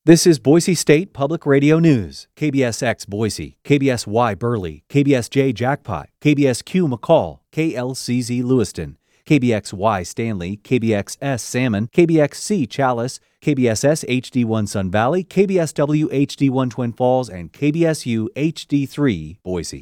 This is Boise State Public Radio News. KBSX Boise, KBSY Burley, KBSJ Jackpot, KBSQ McCall, KLCZ Lewiston, KBXY Stanley, KBXS Salmon, KBXC Chalice, KBSS HD1 Sun Valley, KBSW HD1 Twin Falls, and KBSU HD3 Boise.